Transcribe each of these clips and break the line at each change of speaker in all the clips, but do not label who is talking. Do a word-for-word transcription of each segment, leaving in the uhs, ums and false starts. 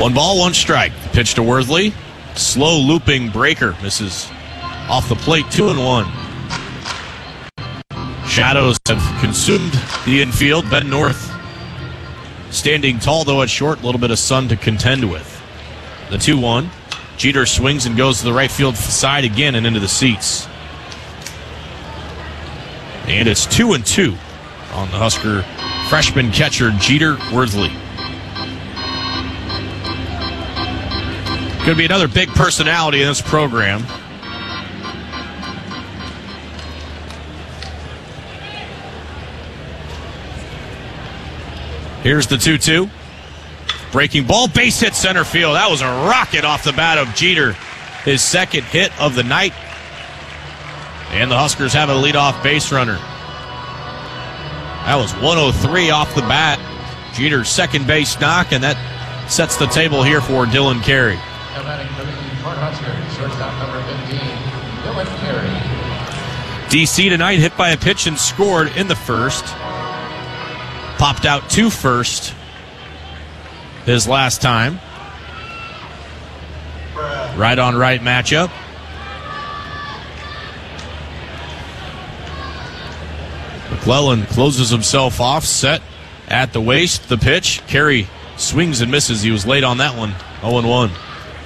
One ball, one strike. The pitch to Worthley. Slow looping breaker. Misses off the plate, two and one. Shadows have consumed the infield. Ben North standing tall, though at short. A little bit of sun to contend with. The two one. Jeter swings and goes to the right field side again and into the seats. And it's two and two on the Husker freshman catcher Jeter Worthley. Going to be another big personality in this program. Here's the two two. Breaking ball, base hit center field. That was a rocket off the bat of Jeter. His second hit of the night. And the Huskers have a leadoff base runner. That was one oh three off the bat. Jeter's second base knock, and that sets the table here for Dylan Carey. D C tonight hit by a pitch and scored in the first. Popped out to first his last time. Right on right matchup. McClellan closes himself off, set at the waist. The pitch. Carey swings and misses. He was late on that one. oh and one.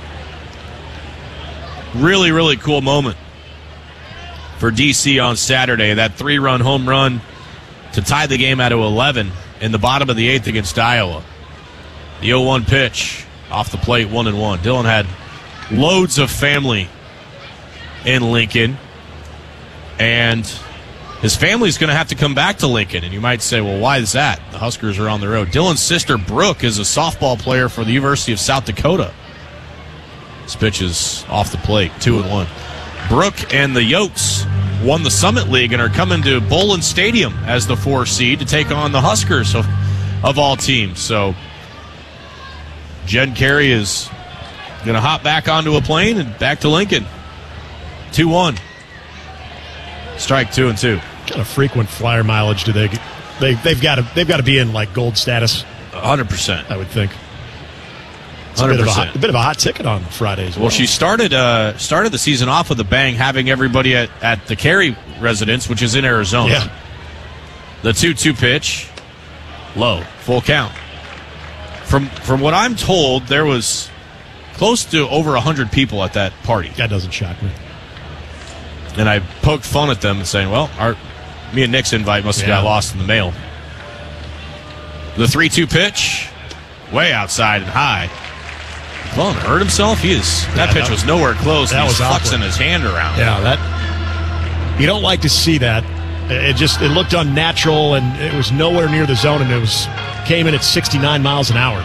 Really, really cool moment for D C on Saturday. That three-run home run to tie the game at eleven in the bottom of the eighth against Iowa. The oh one pitch off the plate, one and one. Dylan had loads of family in Lincoln, and his family's going to have to come back to Lincoln. And you might say, well, why is that? The Huskers are on the road. Dylan's sister, Brooke, is a softball player for the University of South Dakota. This pitch is off the plate, two and one. Brooke and the Yotes won the Summit League and are coming to Bolin Stadium as the four seed to take on the Huskers of, of all teams. So Jen Carey is going to hop back onto a plane and back to Lincoln. two one. Strike two and two.
What kind of frequent flyer mileage do they get? They, they've got to they've got to be in like gold status.
one hundred percent.
I would think. It's a
one hundred
bit, of a,
percent.
hot, a bit of a hot ticket on Fridays.
Well, she started uh, started the season off with a bang, having everybody at, at the Carey residence, which is in Arizona.
Yeah.
The two two pitch, low, full count. From from what I'm told, there was close to over one hundred people at that party.
That doesn't shock me.
And I poked fun at them and saying, well, our me and Nick's invite must have
Yeah.
got lost in the mail. The three two pitch, way outside and high. McClellan hurt himself. He is that
Yeah,
pitch
that-
was nowhere close.
that
He was
was
flexing
awkward.
his hand around.
Yeah, that you don't like to see that. It just it looked unnatural, and it was nowhere near the zone, and it was came in at sixty-nine miles an hour.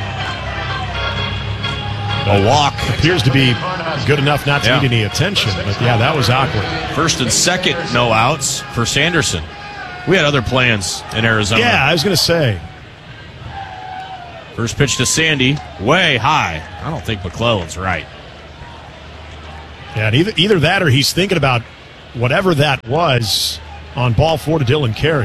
A walk.
Appears to be good enough not to
Yeah.
need any attention, but yeah, that was awkward.
First and second, no outs for Sanderson. We had other plans in Arizona.
Yeah, I was going to say.
First pitch to Sandy, way high. I don't think McClellan's right.
Yeah, and either either that or he's thinking about whatever that was on ball four to Dylan Carey.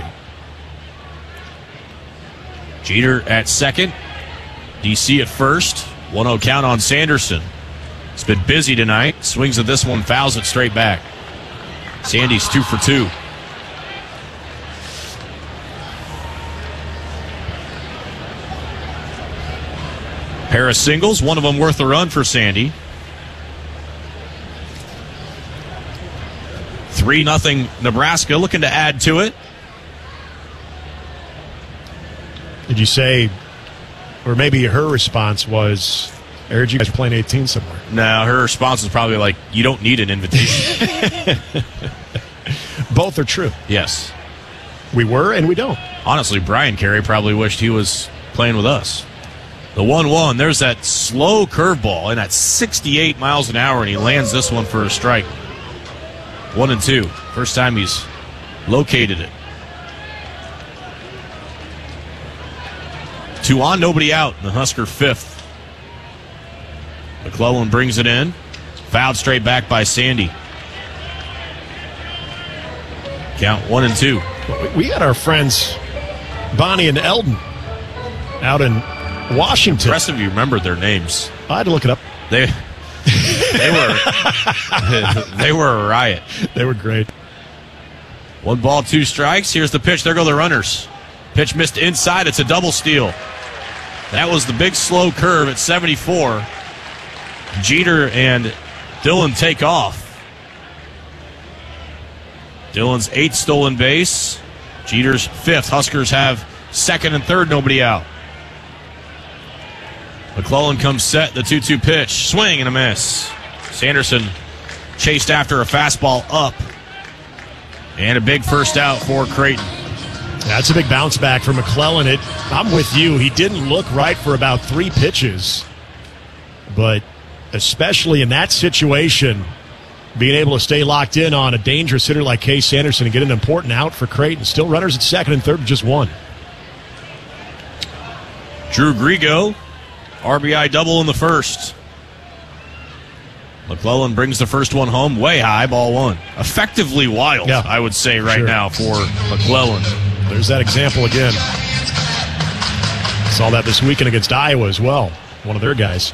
Jeter at second. D C at first. one oh count on Sanderson. It's been busy tonight. Swings at this one, fouls it straight back. Sandy's two for two. Pair of singles, one of them worth a run for Sandy. three nothing Nebraska, looking to add to it.
Did you say, or maybe her response was, I heard you guys are playing eighteen somewhere.
No, her response is probably like, you don't need an invitation.
Both are true.
Yes.
We were and we don't.
Honestly, Brian Carey probably wished he was playing with us. The one one, there's that slow curveball and at sixty-eight miles an hour, and he lands this one for a strike. One and two. First time he's located it. Two on, nobody out. The Husker fifth. McClellan brings it in. Fouled straight back by Sandy. Count one and two.
We had our friends Bonnie and Eldon out in Washington.
The rest of you remembered their names.
I had to look it up.
They they were they were a riot.
They were great.
One ball, two strikes. Here's the pitch. There go the runners. Pitch missed inside. It's a double steal. That was the big slow curve at seventy-four. Jeter and Dillon take off. Dillon's eighth stolen base. Jeter's fifth. Huskers have second and third, nobody out. McClellan comes set, the two two pitch. Swing and a miss. Sanderson chased after a fastball up. And a big first out for Creighton.
That's a big bounce back for McClellan. It, I'm with you. He didn't look right for about three pitches. But especially in that situation, being able to stay locked in on a dangerous hitter like Case Sanderson and get an important out for Creighton. Still runners at second and third, just one.
Drew Grigo, R B I double in the first. McClellan brings the first one home, way high, ball one. Effectively wild, yeah, I would say right sure. now for McClellan.
There's that example again. Saw that this weekend against Iowa as well, one of their guys.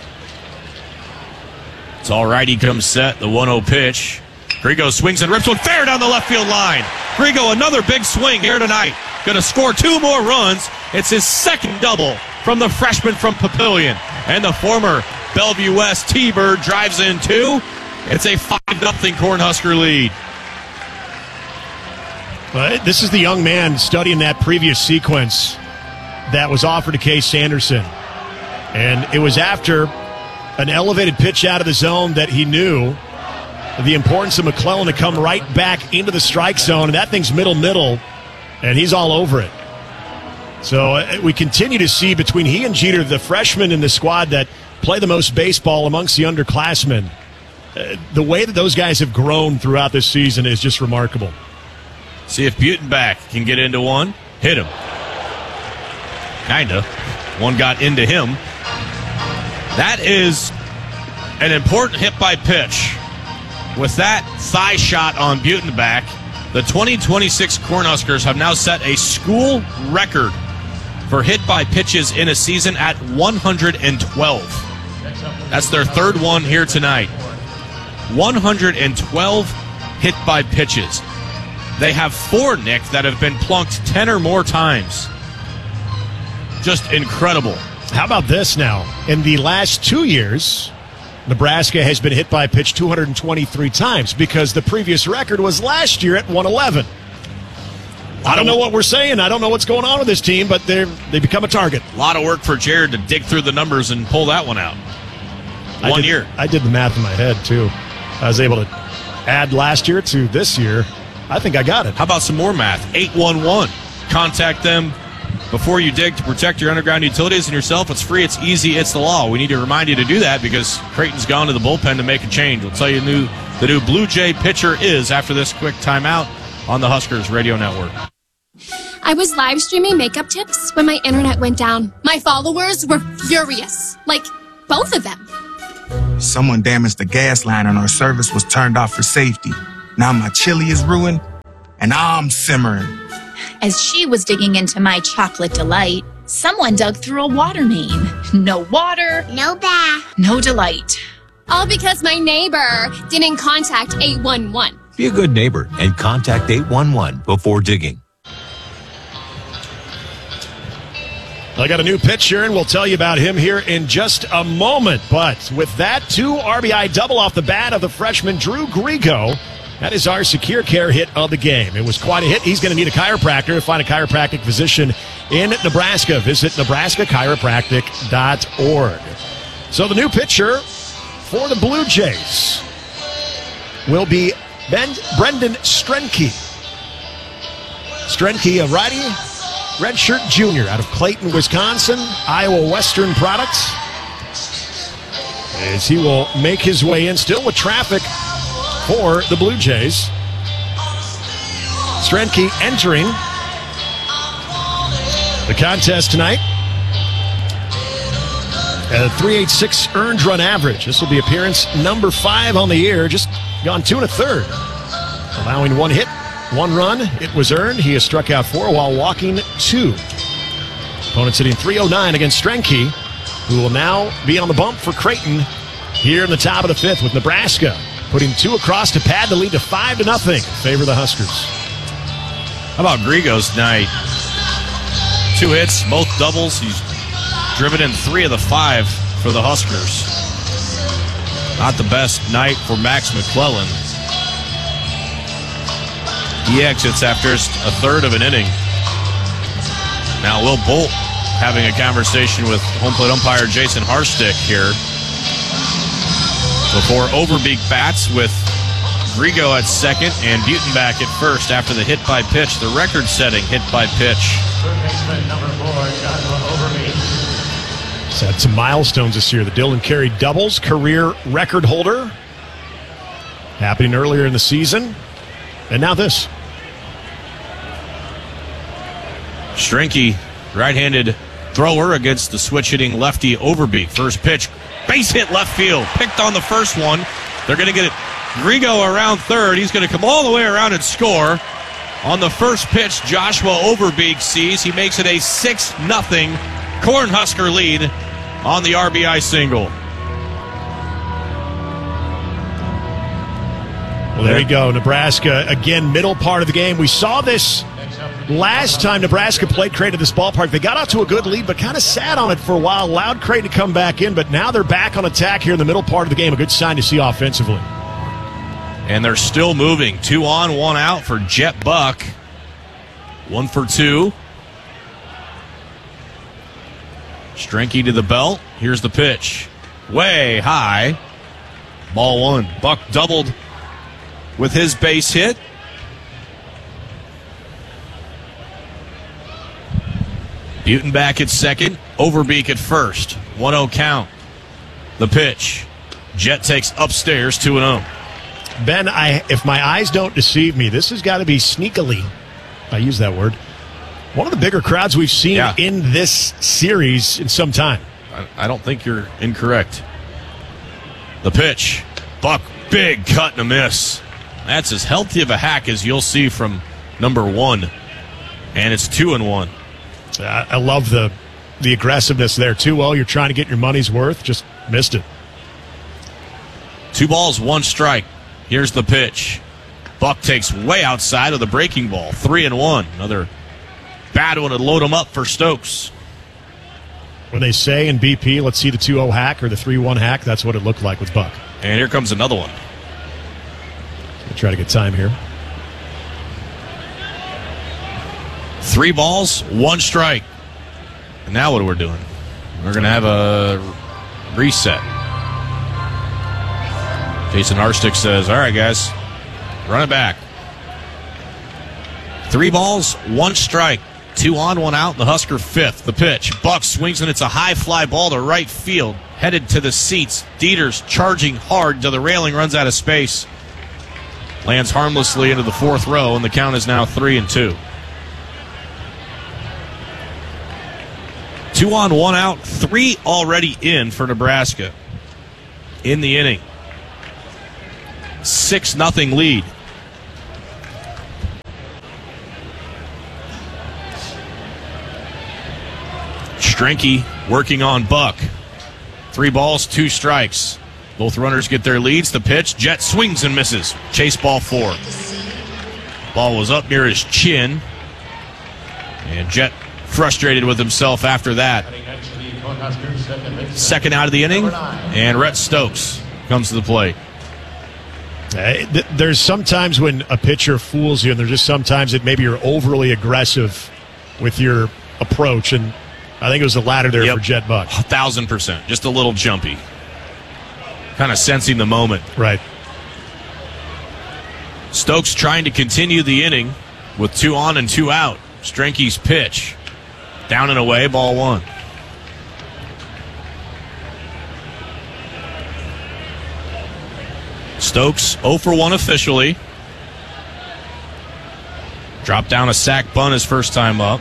It's all right, he comes set, the one oh pitch. Grigo swings and rips one fair down the left field line. Grigo, another big swing here tonight. Going to score two more runs. It's his second double from the freshman from Papillion. And the former Bellevue West T-Bird drives in two. It's a five nothing Cornhusker lead.
Well, this is the young man studying that previous sequence that was offered to Case Sanderson. And it was after an elevated pitch out of the zone that he knew the importance of McClellan to come right back into the strike zone. And that thing's middle-middle, and he's all over it. So uh, we continue to see between he and Jeter, the freshmen in the squad that play the most baseball amongst the underclassmen, uh, the way that those guys have grown throughout this season is just remarkable.
See if Butenbach can get into one. Hit him. Kinda. One got into him. That is an important hit by pitch. With that thigh shot on Butenbach, the twenty twenty-six Cornhuskers have now set a school record for hit by pitches in a season at one hundred twelve. That's their third one here tonight. one hundred twelve hit by pitches. They have four, Nick, that have been plunked ten or more times. Just incredible.
How about this now? In the last two years, Nebraska has been hit by a pitch two hundred twenty-three times because the previous record was last year at one eleven. I don't know what we're saying. I don't know what's going on with this team, but they they become a target.
A lot of work for Jared to dig through the numbers and pull that one out. One
I did,
year.
I did the math in my head, too. I was able to add last year to this year. I think I got it.
How about some more math? eight one one. Contact them before you dig to protect your underground utilities and yourself. It's free, it's easy, it's the law. We need to remind you to do that because Creighton's gone to the bullpen to make a change. We'll tell you who the new Blue Jay pitcher is after this quick timeout on the Huskers Radio Network.
I was live streaming makeup tips when my internet went down. My followers were furious. Like, both of them.
Someone damaged the gas line and our service was turned off for safety. Now my chili is ruined and I'm simmering.
As she was digging into my chocolate delight, someone dug through a water main. No water.
No bath.
No delight.
All because my neighbor didn't contact eight one one.
Be a good neighbor and contact eight one one before digging.
I got a new pitcher, and we'll tell you about him here in just a moment. But with that, two R B I double off the bat of the freshman Drew Grigo. That is our Secure Care hit of the game. It was quite a hit. He's going to need a chiropractor. Find a chiropractic physician in Nebraska. Visit nebraska chiropractic dot org. So the new pitcher for the Blue Jays will be Ben Brendan Strenke. Strenke, a righty, redshirt junior out of Clayton, Wisconsin, Iowa Western products. As he will make his way in still with traffic for the Blue Jays. Strenke entering the contest tonight at a three eighty-six earned run average. This will be appearance number five on the year. Just gone two and a third. Allowing one hit, one run. It was earned. He has struck out four while walking two. Opponents hitting three oh nine against Strenke. who will now be on the bump for Creighton here in the top of the fifth with Nebraska putting two across to pad the lead to five to nothing in favor of the Huskers.
How about Grigo's night? Two hits, both doubles. He's driven in three of the five for the Huskers. Not the best night for Max McClellan. He exits after a third of an inning. Now Will Bolt having a conversation with home plate umpire Jason Harstick here before Overbeek bats with Grigo at second and Butenbach at first after the hit by pitch, the record-setting hit by pitch.
He's had some milestones this year. The Dylan Carey doubles, career record holder, happening earlier in the season. And now this.
Strinky, right-handed thrower against the switch-hitting lefty Overbeek. First pitch, base hit left field. Picked on the first one. They're going to get it. Grigo around third. He's going to come all the way around and score. On the first pitch, Joshua Overbeek sees. He makes it a six nothing Cornhusker lead on the R B I single.
Well, there you go. Nebraska, again, middle part of the game. We saw this last time Nebraska played Creighton at this ballpark. They got out to a good lead, but kind of sat on it for a while, allowed Creighton to come back in, but now they're back on attack here in the middle part of the game. A good sign to see offensively.
And they're still moving. Two on, one out for Jet Buck. One for two. Strinky to the belt. Here's the pitch. Way high. Ball one. Buck doubled with his base hit. Butenbach at second. Overbeek at first. one oh count. The pitch. Jet takes upstairs two and oh.
Ben, I, if my eyes don't deceive me, this has got to be sneakily, I use that word, one of the bigger crowds we've seen
yeah.
in this series in some time.
I, I don't think you're incorrect. The pitch. Buck, big cut and a miss. That's as healthy of a hack as you'll see from number one. And it's two and one.
I, I love the the aggressiveness there, too. Well, you're trying to get your money's worth. Just missed it.
Two balls, one strike. Here's the pitch. Buck takes way outside of the breaking ball. Three and one. Another bad one to load him up for Stokes.
When they say in B P, let's see the two oh hack or the three one hack, that's what it looked like with Buck.
And here comes another one.
We'll try to get time here.
Three balls, one strike. And now what are we doing? We're going to have a reset. Jason Harstick says, all right, guys, run it back. Three balls, one strike. Two on, one out, the Husker fifth. The pitch. Buck swings, and it's a high fly ball to right field. Headed to the seats. Dieters charging hard to the railing, runs out of space. Lands harmlessly into the fourth row, and the count is now three and two. Two on, one out, three already in for Nebraska in the inning. Six nothing lead. Strinky working on Buck. Three balls, two strikes. Both runners get their leads. The pitch, Jet swings and misses. Chase ball four. Ball was up near his chin. And Jet frustrated with himself after that. Second out of the inning, and Rhett Stokes comes to the plate.
Uh, th- there's sometimes when a pitcher fools you, and there's just sometimes that maybe you're overly aggressive with your approach, and I think it was the latter there
yep.
for Jet Buck.
A thousand percent. Just a little jumpy. Kind of sensing the moment.
Right.
Stokes trying to continue the inning with two on and two out. Strinky's pitch. Down and away, ball one. Stokes oh for one officially. Dropped down a sac bunt his first time up.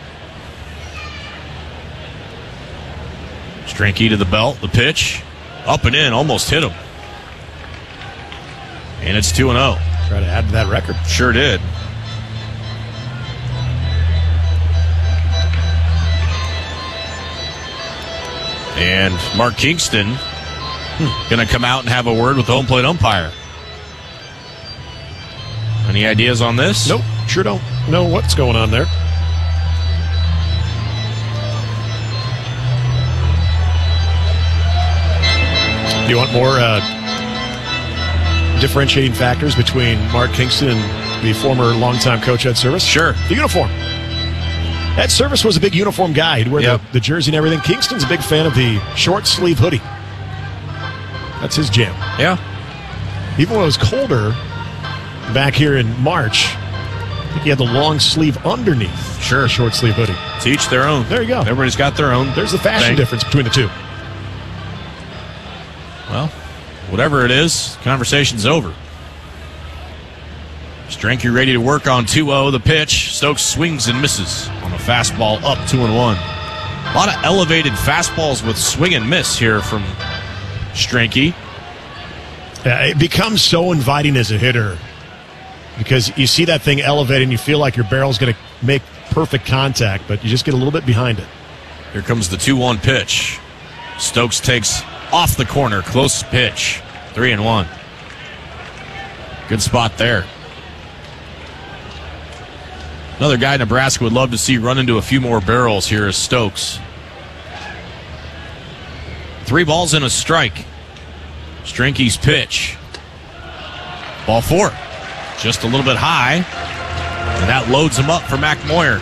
Strinky to the belt, the pitch. Up and in, almost hit him. And it's two and oh.
Try to add to that record.
Sure did. And Mark Kingston going to come out and have a word with the home plate umpire. Any ideas on this?
Nope, sure don't know what's going on there. Do you want more uh, differentiating factors between Mark Kingston and the former longtime coach Ed Service?
Sure.
The uniform. Ed Service was a big uniform guy. He'd wear
yep.
the, the jersey and everything. Kingston's a big fan of the short sleeve hoodie. That's his jam.
Yeah.
Even when it was colder back here in March, I think he had the long sleeve underneath
sure.
the short sleeve hoodie.
To each their own.
There you go.
Everybody's got their own.
There's the fashion
thing.
difference between the two.
Well, whatever it is, conversation's over. Streinke ready to work on two oh. The pitch. Stokes swings and misses on a fastball up two and one. A lot of elevated fastballs with swing and miss here from Streinke.
Yeah, it becomes so inviting as a hitter because you see that thing elevate and you feel like your barrel's going to make perfect contact, but you just get a little bit behind it.
Here comes the two one pitch. Stokes takes off the corner. Close pitch. Three and one. Good spot there. Another guy Nebraska would love to see run into a few more barrels here is Stokes. Three balls and a strike. Streinke's pitch. Ball four. Just a little bit high. And that loads him up for Mac Moyer.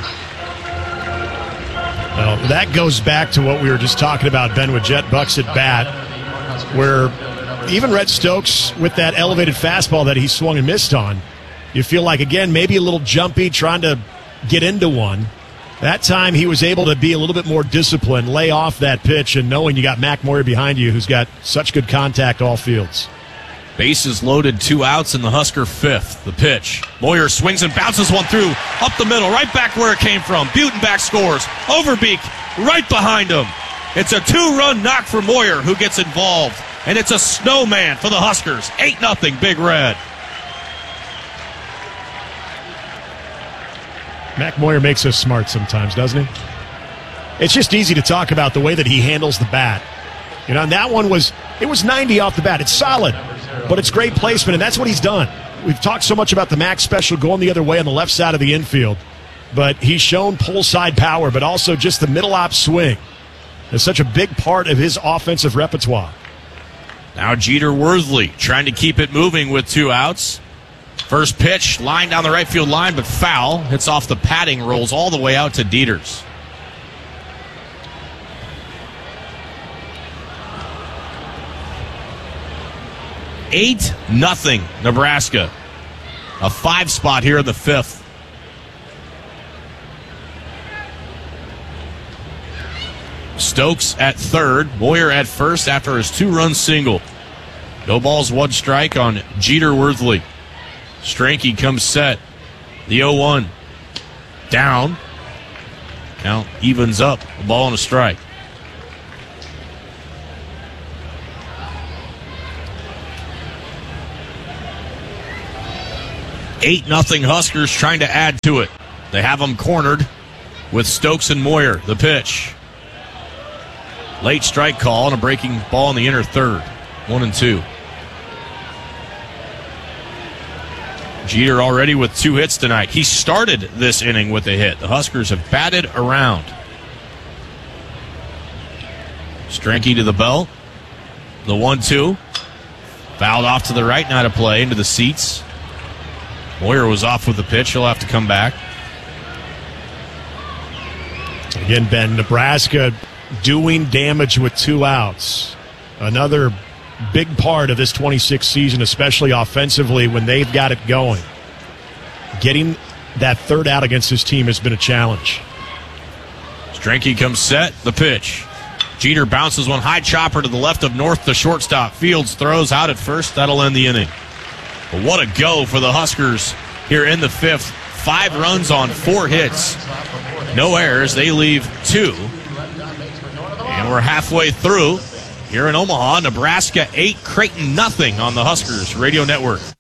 Well, that goes back to what we were just talking about, Ben, with Jet Buck's at bat, where even Red Stokes, with that elevated fastball that he swung and missed on, you feel like, again, maybe a little jumpy, trying to get into one. That time he was able to be a little bit more disciplined, lay off that pitch, and knowing you got Mac Moyer behind you who's got such good contact all fields.
Bases loaded, two outs in the Husker fifth. The pitch. Moyer swings and bounces one through, up the middle, right back where it came from. Butenbach scores. Overbeek right behind him. It's a two-run knock for Moyer, who gets involved. And it's a snowman for the Huskers. eight nothing Big Red.
Mac Moyer makes us smart sometimes, doesn't he? It's just easy to talk about the way that he handles the bat. You know, and that one was, it was ninety off the bat. It's solid, but it's great placement, and that's what he's done. We've talked so much about the Mac special going the other way on the left side of the infield, but he's shown pull side power, but also just the middle op swing. It's such a big part of his offensive repertoire.
Now Jeter Worthley trying to keep it moving with two outs. First pitch, line down the right field line, but foul. Hits off the padding, rolls all the way out to Dieters. eight nothing Nebraska. A five spot here in the fifth. Stokes at third, Moyer at first after his two-run single. No balls, one strike on Jeter Worthley. Streinke comes set. The oh one. Down. Count evens up. A ball and a strike. eight nothing Huskers trying to add to it. They have them cornered with Stokes and Moyer. The pitch. Late strike call and a breaking ball in the inner third. One and two. Jeter already with two hits tonight. He started this inning with a hit. The Huskers have batted around. Streinke to the belt. The one two. Fouled off to the right, not a play, into the seats. Moyer was off with the pitch. He'll have to come back.
Again, Ben, Nebraska doing damage with two outs. Another big part of this twenty-six season, especially offensively when they've got it going. Getting that third out against this team has been a challenge.
Streinke comes set. The pitch. Jeter bounces one high chopper to the left of North to shortstop. Fields throws out at first. That'll end the inning. But what a go for the Huskers here in the fifth. Five runs on four hits. No errors. They leave two. And we're halfway through here in Omaha. Nebraska eight, Creighton nothing on the Huskers Radio Network.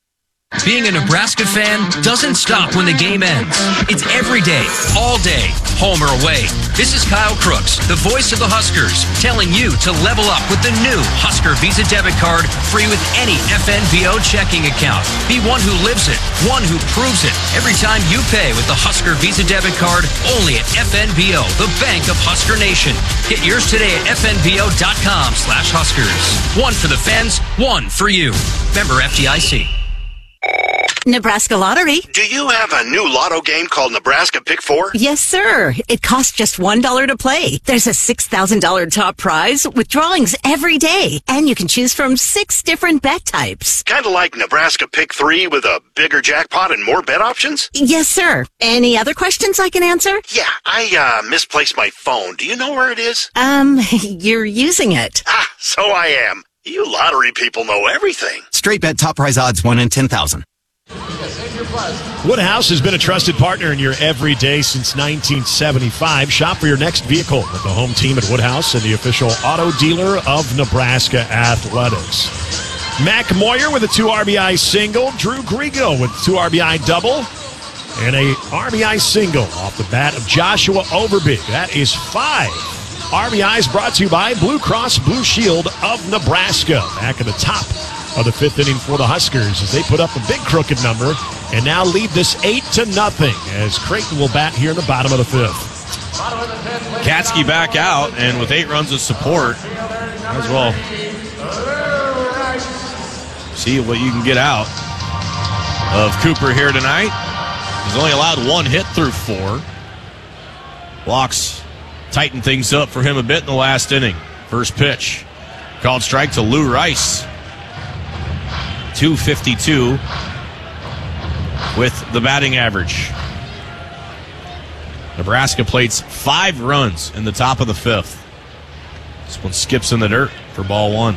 Being a Nebraska fan doesn't stop when the game ends. It's every day, all day, home or away. This is Kyle Crooks, the voice of the Huskers, telling you to level up with the new Husker Visa debit card, free with any F N B O checking account. Be one who lives it, one who proves it. Every time you pay with the Husker Visa debit card, only at F N B O, the bank of Husker Nation. Get yours today at F N B O dot com slash Huskers. One for the fans, one for you. Member F D I C.
Nebraska Lottery.
Do you have a new lotto game called Nebraska Pick Four?
Yes, sir. It costs just one dollar to play. There's a six thousand dollars top prize with drawings every day, and you can choose from six different bet types.
Kind of like Nebraska Pick Three with a bigger jackpot and more bet options?
Yes, sir. Any other questions I can answer?
Yeah, I uh, misplaced my phone. Do you know where it is?
Um, you're using it.
Ah, so I am. You lottery people know everything.
Straight bet top prize odds one in ten thousand.
Woodhouse has been a trusted partner in your everyday since nineteen seventy-five. Shop for your next vehicle with the home team at Woodhouse and the official auto dealer of Nebraska Athletics. Mac Moyer with a two R B I single. Drew Griego with two R B I double. And a R B I single off the bat of Joshua Overby. That is five R B Is brought to you by Blue Cross Blue Shield of Nebraska. Back at the top of the fifth inning for the Huskers as they put up a big crooked number and now lead this eight to nothing as Creighton will bat here in the bottom of the fifth.
Katske back out, and with eight runs of support, might as well see what you can get out of Cooper here tonight. He's only allowed one hit through four. Walks tighten things up for him a bit in the last inning. First pitch, called strike to Lou Rice. two fifty-two with the batting average. Nebraska plates five runs in the top of the fifth. This one skips in the dirt for ball one.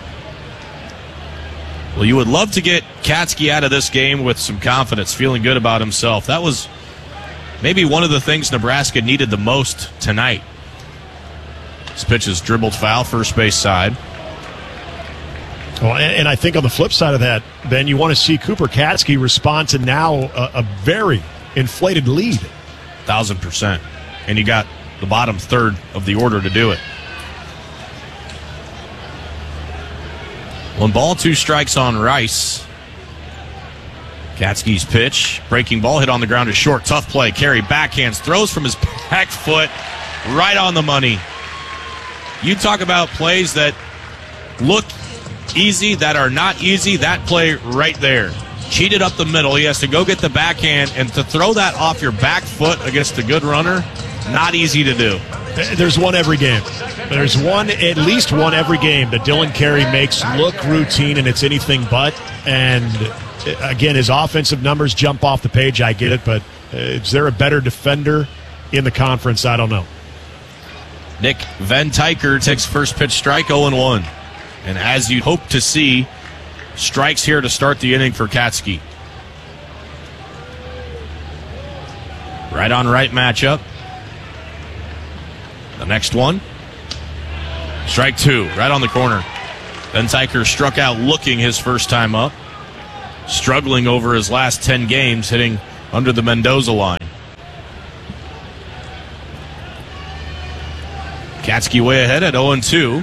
Well, you would love to get Katske out of this game with some confidence, feeling good about himself. That was maybe one of the things Nebraska needed the most tonight. This pitch is dribbled foul, first base side.
Well, and, and I think on the flip side of that, Ben, you want to see Cooper Katske respond to now a, a very inflated lead.
Thousand percent. And you got the bottom third of the order to do it. One ball, two strikes on Rice. Katske's pitch, breaking ball, hit on the ground is short. Tough play. Carey backhands, throws from his back foot, right on the money. You talk about plays that look easy, that are not easy. That play right there. Cheated up the middle. He has to go get the backhand, and to throw that off your back foot against a good runner, not easy to do.
There's one every game. There's one, at least one every game that Dylan Carey makes look routine, and it's anything but. And again, his offensive numbers jump off the page. I get it, but is there a better defender in the conference? I don't know.
Nick Van Tyker takes first pitch strike, oh and one. And as you'd hope to see, strikes here to start the inning for Katske. Right on right matchup. The next one. Strike two, right on the corner. Van Tyker struck out looking his first time up. Struggling over his last ten games, hitting under the Mendoza line. Katske way ahead at oh and two.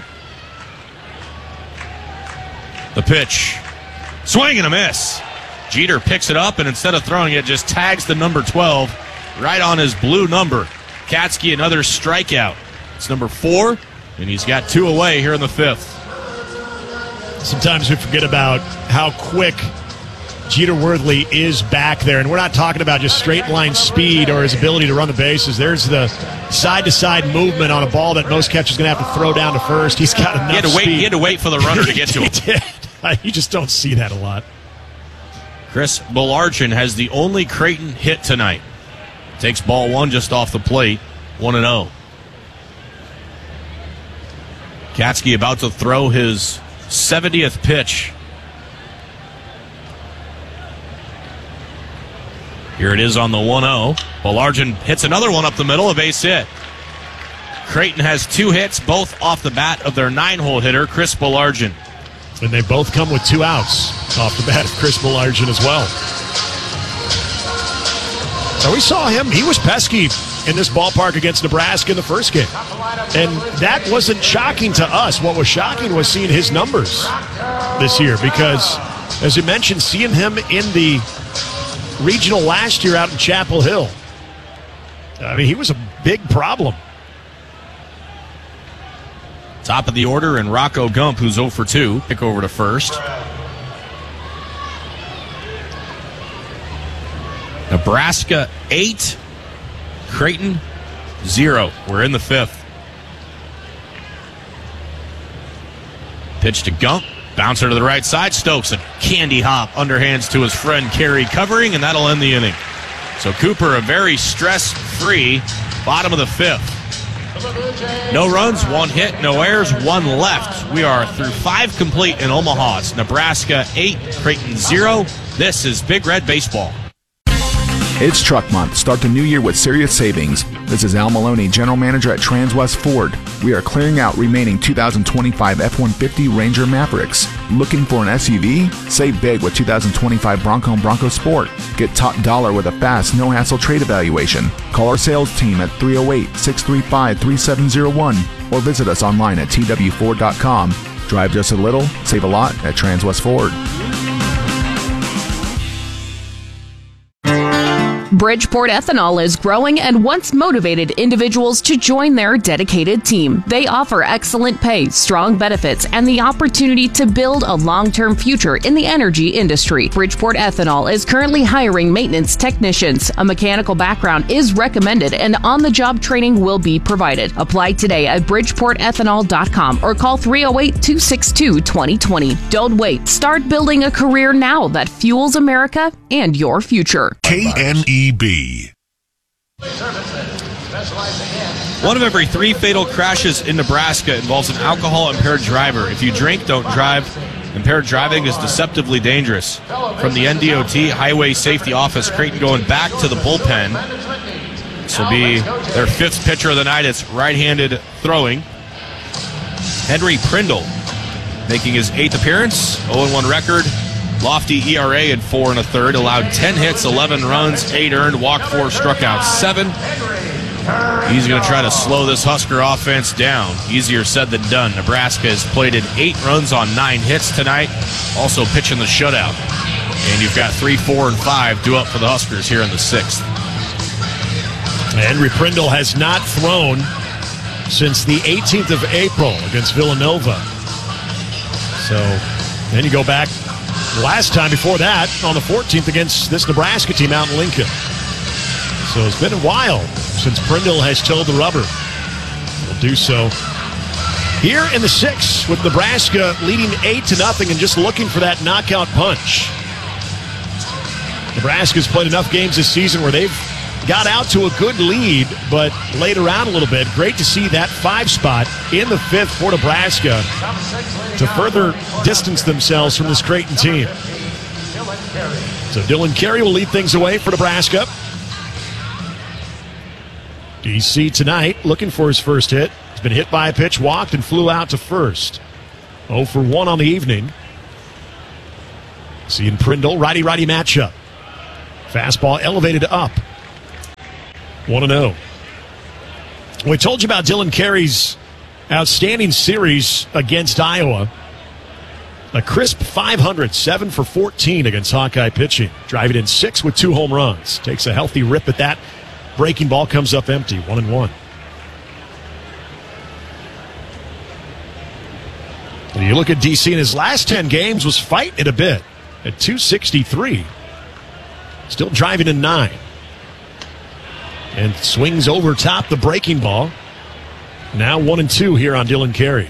The pitch. Swing and a miss. Jeter picks it up, and instead of throwing it, just tags the number twelve right on his blue number. Katske, another strikeout. It's number four, and he's got two away here in the fifth.
Sometimes we forget about how quick Jeter Worthley is back there, and we're not talking about just straight line speed or his ability to run the bases. There's the side-to-side movement on a ball that most catchers are going to have to throw down to first. He's got enough
he had to wait,
speed.
He had to wait for the runner to get to him.
He did. You just don't see that a lot.
Chris Belarchin has the only Creighton hit tonight. Takes ball one just off the plate, one and oh. Katske about to throw his seventieth pitch. Here it is on the one oh. Belarchin hits another one up the middle, a base hit. Creighton has two hits, both off the bat of their nine-hole hitter, Chris Belarchin.
And they both come with two outs off the bat of Chris Malargin as well. Now we saw him. He was pesky in this ballpark against Nebraska in the first game. And that wasn't shocking to us. What was shocking was seeing his numbers this year because, as you mentioned, seeing him in the regional last year out in Chapel Hill, I mean, he was a big problem.
Top of the order, and Rocco Gump, who's oh for two, pick over to first. Nebraska eight, Creighton zero. We're in the fifth. Pitch to Gump, bouncer to the right side. Stokes a candy hop, underhands to his friend Carey, covering, and that'll end the inning. So Cooper, a very stress-free bottom of the fifth. No runs, one hit, no errors, one left. We are through five complete in Omaha. It's Nebraska eight, Creighton zero. This is Big Red Baseball.
It's Truck Month. Start the new year with serious savings. This is Al Maloney, General Manager at Transwest Ford. We are clearing out remaining two thousand twenty-five F one fifty Ranger Mavericks. Looking for an S U V? Save big with two thousand twenty-five Bronco and Bronco Sport. Get top dollar with a fast, no-hassle trade evaluation. Call our sales team at three oh eight, six three five, three seven oh one or visit us online at T W Ford dot com. Drive just a little, save a lot at Transwest Ford.
Bridgeport Ethanol is growing and wants motivated individuals to join their dedicated team. They offer excellent pay, strong benefits, and the opportunity to build a long-term future in the energy industry. Bridgeport Ethanol is currently hiring maintenance technicians. A mechanical background is recommended and on-the-job training will be provided. Apply today at bridgeport ethanol dot com or call three oh eight, two six two, two oh two oh. Don't wait. Start building a career now that fuels America and your future.
K N E B.
One of every three fatal crashes in Nebraska involves an alcohol-impaired driver. If you drink, don't drive. Impaired driving is deceptively dangerous. From the N D O T Highway Safety Office, Creighton going back to the bullpen. This will be their fifth pitcher of the night. It's right-handed throwing. Henry Prindle making his eighth appearance, oh and one record. Lofty E R A at four and a third, allowed ten hits, eleven runs, eight earned, walked four, struck out seven. He's going to try to slow this Husker offense down. Easier said than done. Nebraska has plated eight runs on nine hits tonight, also pitching the shutout. And you've got three, four, and five due up for the Huskers here in the sixth.
Henry Prindle has not thrown since the eighteenth of April against Villanova. So then you go back last time before that on the fourteenth against this Nebraska team out in Lincoln. So it's been a while since Prindle has toed the rubber. We'll do so here in the sixth with Nebraska leading eight to nothing and just looking for that knockout punch. Nebraska's played enough games this season where they've got out to a good lead, but laid around a little bit. Great to see that five spot in the fifth for Nebraska to further distance themselves from this Creighton team. So Dylan Carey will lead things away for Nebraska. D C tonight looking for his first hit. He's been hit by a pitch, walked, and flew out to first. oh for one on the evening. Seeing Prindle, righty-righty matchup. Fastball elevated up. one and oh. We told you about Dylan Carey's outstanding series against Iowa. A crisp five hundred, seven for fourteen against Hawkeye pitching. Driving in six with two home runs. Takes a healthy rip at that. Breaking ball comes up empty, one and one. And you look at D C in his last ten games, was fighting it a bit at two sixty-three. Still driving in nine. And swings over top the breaking ball. Now one and two here on Dylan Carey.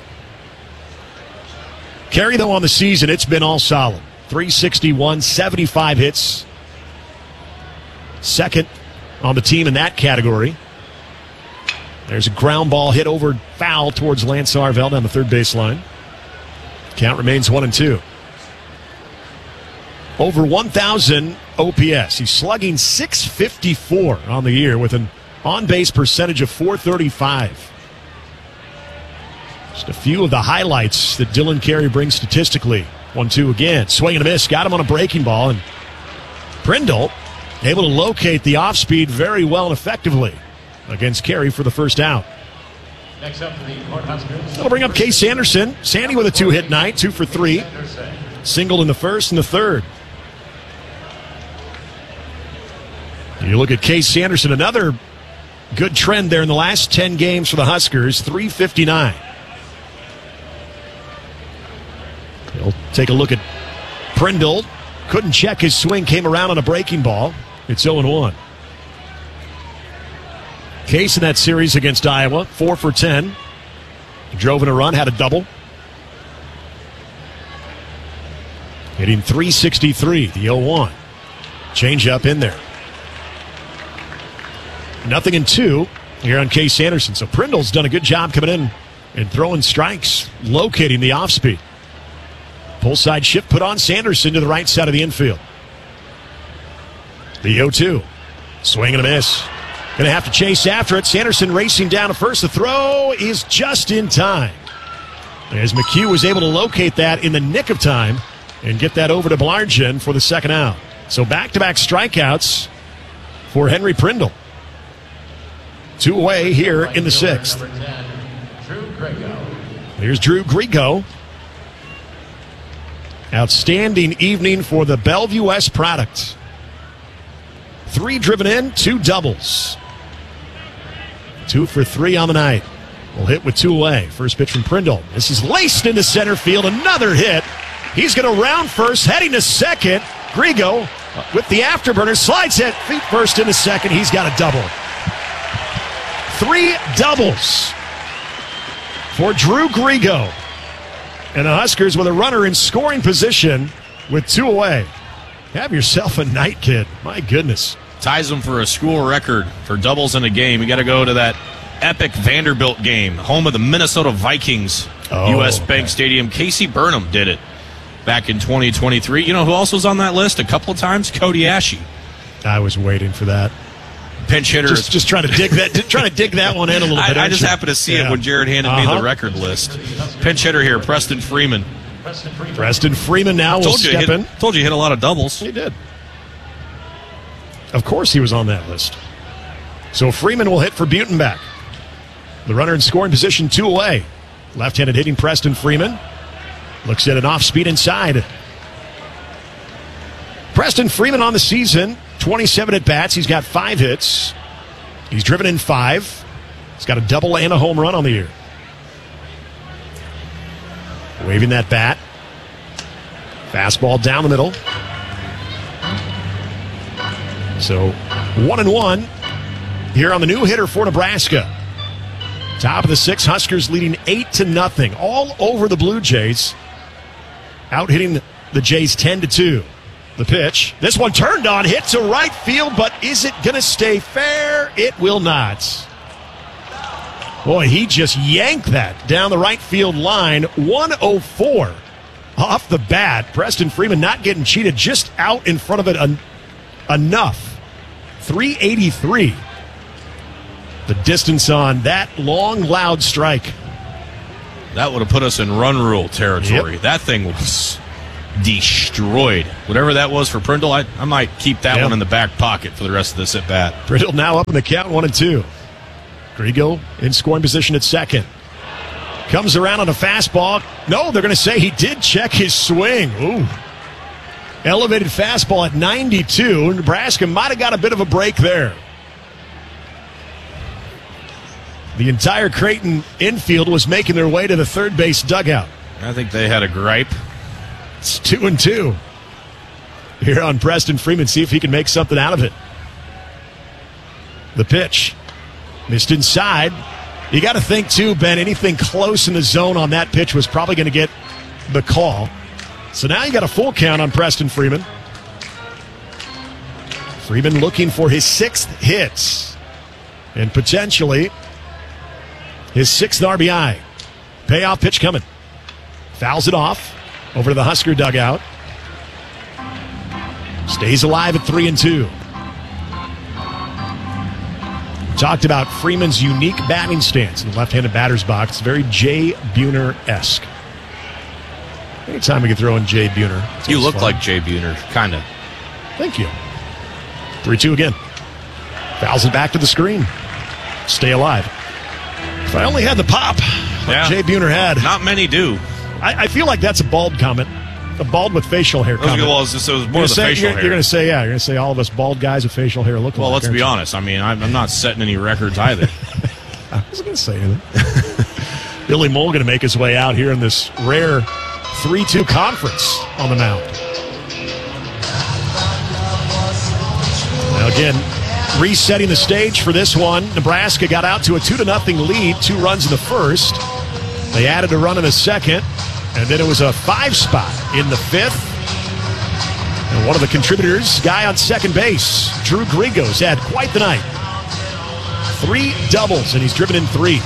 Carey, though, on the season, it's been all solid. three sixty-one, seventy-five hits. Second on the team in that category. There's a ground ball hit over foul towards Lance Arvell down the third baseline. Count remains one and two. Over one thousand O P S. He's slugging six fifty-four on the year with an on-base percentage of four thirty-five. Just a few of the highlights that Dylan Carey brings statistically. one two again. Swing and a miss. Got him on a breaking ball. And Prindle able to locate the off speed very well and effectively against Carey for the first out.
Next up for the Cornhuskers.
That'll bring up Case Anderson. Sandy with a two-hit night, two for three. Singled in the first and the third. You look at Case Sanderson, another good trend there in the last ten games for the Huskers, three fifty-nine. We'll take a look at Prindle. Couldn't check his swing, came around on a breaking ball. It's oh and one. Case in that series against Iowa, four for ten. He drove in a run, had a double. Hitting three sixty-three, the oh one. Change up in there. Nothing in two here on Case Anderson. So Prindle's done a good job coming in and throwing strikes, locating the off speed. Pull side shift put on Sanderson to the right side of the infield. The oh two. Swing and a miss. Going to have to chase after it. Sanderson racing down to first. The throw is just in time, as McHugh was able to locate that in the nick of time and get that over to Blargen for the second out. So back-to-back strikeouts for Henry Prindle. Two away here in the sixth. Here's Drew Grigo. Outstanding evening for the Bellevue West product. Three driven in, two doubles. Two for three on the night. Will hit with two away. First pitch from Prindle. This is laced into center field. Another hit. He's going to round first, heading to second. Grigo with the afterburner slides it. Feet first into second. He's got a double. Three doubles for Drew Grigo. And the Huskers with a runner in scoring position with two away. Have yourself a night, kid. My goodness.
Ties them for a school record for doubles in a game. You got to go to that epic Vanderbilt game, home of the Minnesota Vikings,
oh,
U S.
okay.
Bank Stadium. Casey Burnham did it back in twenty twenty-three. You know who else was on that list a couple of times? Cody Ashe.
I was waiting for that.
Pinch hitter.
Just, just trying to dig that trying to dig that one in a little bit.
I, I just
you?
happened to see
yeah.
it when Jared handed
uh-huh.
me the record list. Pinch hitter here, Preston Freeman.
Preston Freeman now will
told you
step
hit,
in.
Told you he hit a lot of doubles.
He did. Of course he was on that list. So Freeman will hit for Butenbach. The runner in scoring position, two away. Left-handed hitting Preston Freeman. Looks at an off-speed inside. Preston Freeman on the season, twenty-seven at-bats. He's got five hits. He's driven in five. He's got a double and a home run on the year. Waving that bat. Fastball down the middle. So one and one here on the new hitter for Nebraska. Top of the six, Huskers leading eight to nothing, all over the Blue Jays. Out hitting the Jays ten to two. The pitch. This one turned on, hit to right field, but is it going to stay fair? It will not. Boy, he just yanked that down the right field line. one oh four off the bat. Preston Freeman not getting cheated, just out in front of it en- enough. three eighty-three. The distance on that long, loud strike.
That would have put us in run rule territory.
Yep.
That thing was destroyed. Whatever that was for Prindle, I, I might keep that
yep.
one in the back pocket for the rest of this at bat.
Prindle now up in the count, one and two. Grigo in scoring position at second. Comes around on a fastball. No, they're going to say he did check his swing. Ooh. Elevated fastball at ninety-two. Nebraska might have got a bit of a break there. The entire Creighton infield was making their way to the third base dugout.
I think they had a gripe.
It's two and two. Here on Preston Freeman, see if he can make something out of it. The pitch. Missed inside. You got to think, too, Ben, anything close in the zone on that pitch was probably going to get the call. So now you got a full count on Preston Freeman. Freeman looking for his sixth hits. And potentially his sixth R B I. Payoff pitch coming. Fouls it off. Over to the Husker dugout. Stays alive at three and two. Talked about Freeman's unique batting stance in the left-handed batter's box. Very Jay Buhner-esque. Anytime we can throw in Jay Buhner.
You look
fun.
like Jay Buhner, kind of.
Thank you. three two again. Fouls it back to the screen. Stay alive. If I only had the pop
yeah.
Jay Buhner had.
Not many do.
I, I feel like that's a bald comment. A bald with facial hair comment.
Well, it was, it was more the
say,
facial
you're,
hair.
You're going to say, yeah, you're going to say all of us bald guys with facial hair look
Well,
like,
let's be
you?
honest. I mean, I'm, I'm not setting any records either.
I wasn't going to say anything. Billy Moll going to make his way out here in this rare three two conference on the mound. Now, again, resetting the stage for this one. Nebraska got out to a two to nothing lead, two runs in the first. They added a run in the second, and then it was a five spot in the fifth. And one of the contributors, guy on second base, Drew Grigos, had quite the night. Three doubles, and he's driven in three.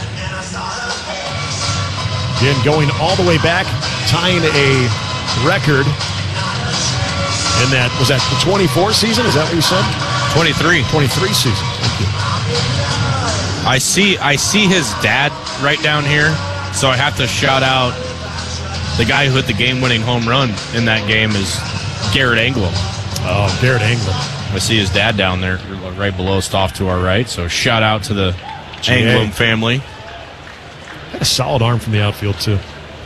Again, going all the way back, tying a record in that, was that the twenty-four season? Is that what you said?
twenty-three.
twenty-three season. Thank you.
I see, I see his dad right down here, so I have to shout out the guy who hit the game-winning home run in that game is Garrett Anglim.
Oh, Garrett Anglim.
I see his dad down there right below us off to our right, so shout out to the
G A.
Anglim family.
Had a solid arm from the outfield, too.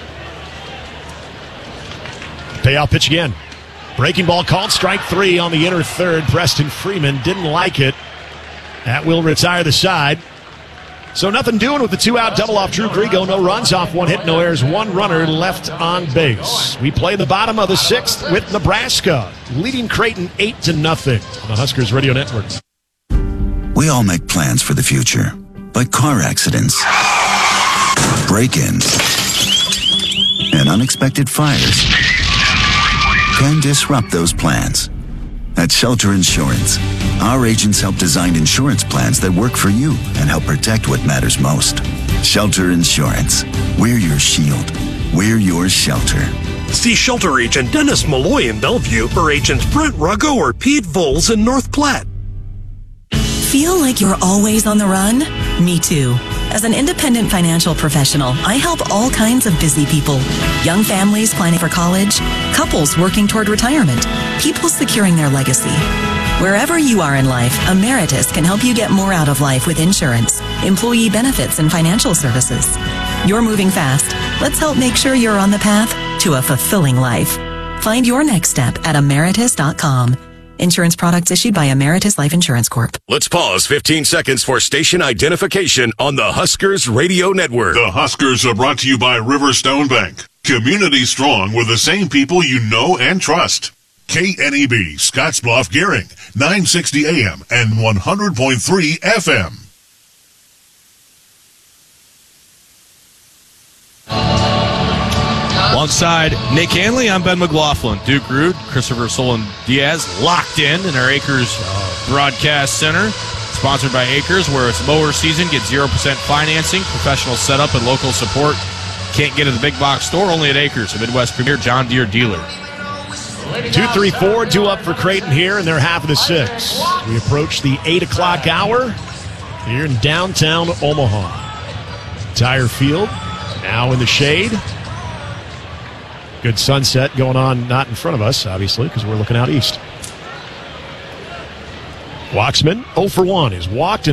Payoff pitch again. Breaking ball called, strike three on the inner third. Preston Freeman didn't like it. That will retire the side. So nothing doing with the two-out double off Drew Grigo. No runs off one hit, no errors, one runner left on base. We play the bottom of the sixth with Nebraska, leading Creighton eight to nothing on the Huskers Radio Network.
We all make plans for the future, but car accidents, break-ins, and unexpected fires can disrupt those plans. At Shelter Insurance, our agents help design insurance plans that work for you and help protect what matters most. Shelter Insurance. We're your shield. We're your shelter.
See Shelter Agent Dennis Malloy in Bellevue or Agents Brent Ruggo or Pete Voles in North Platte.
Feel like you're always on the run? Me too. As an independent financial professional, I help all kinds of busy people. Young families planning for college, couples working toward retirement, people securing their legacy. Wherever you are in life, Emeritus can help you get more out of life with insurance, employee benefits, and financial services. You're moving fast. Let's help make sure you're on the path to a fulfilling life. Find your next step at emeritus dot com. Insurance products issued by Emeritus Life Insurance Corp.
Let's pause fifteen seconds for station identification on the Huskers Radio Network.
The Huskers are brought to you by Riverstone Bank. Community strong with the same people you know and trust. K N E B, Scottsbluff, Gearing, nine sixty A M and one hundred point three F M.
Alongside Nick Hanley, I'm Ben McLaughlin. Duke Rude, Christopher Solon Diaz locked in in our Acres Broadcast Center. Sponsored by Acres, where it's mower season. Get zero percent financing, professional setup, and local support. Can't get at the big box store, only at Acres, a Midwest premier John Deere dealer.
Two, three, four, two up for Creighton here in their half of the six. We approach the eight o'clock hour here in downtown Omaha. Tire Field now in the shade. Good sunset going on, not in front of us, obviously, because we're looking out east. Waxman, oh for one, is walked.